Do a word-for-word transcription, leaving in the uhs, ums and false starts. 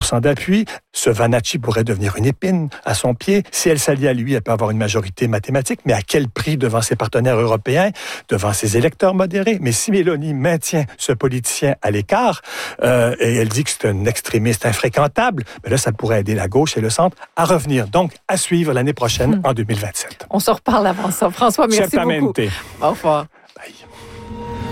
cent d'appui. Ce Vanacci pourrait devenir une épine à son pied. Si elle s'allie à lui, elle peut avoir une majorité mathématique, mais à quel prix devant ses partenaires européens, devant ses électeurs modérés? Mais si Mélanie maintient ce politicien à l'écart, euh, et elle dit que c'est un extrémiste infréquentable, ben là, ça pourrait aider la gauche et le centre à revenir. Donc, à suivre l'année prochaine, mmh. en deux mille vingt-sept. On se reparle avant ça. François, merci Certamente. beaucoup. Au revoir. Bye.